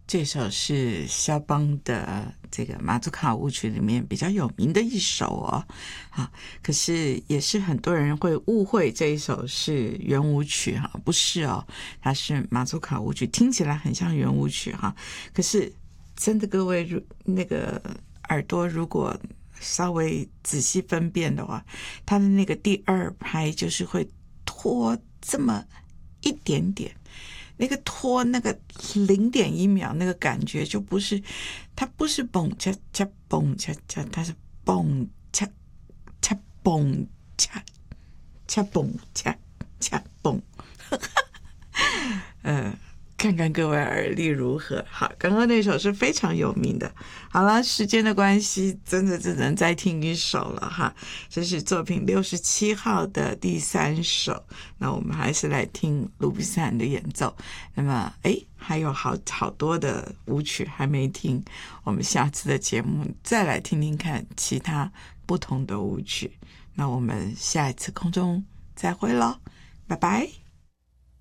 这首是肖邦的这个马祖卡舞曲里面比较有名的一首哦，可是也是很多人会误会这一首是圆舞曲哈，不是哦，它是马祖卡舞曲，听起来很像圆舞曲哈，可是真的各位那个耳朵如果稍微仔细分辨的话，它的那个第二拍就是会拖这么一点点。那个拖那个0.1秒那个感觉就不是，它不是蹦恰恰蹦恰恰，它是蹦恰恰蹦恰恰蹦恰恰蹦，看看各位耳力如何。好，刚刚那首是非常有名的。好了，时间的关系，真的只能再听一首了哈。这是作品67号的第3首。那我们还是来听卢比斯坦的演奏。那么，还有好多的舞曲还没听，我们下次的节目再来听听看其他不同的舞曲。那我们下一次空中再会咯，拜拜。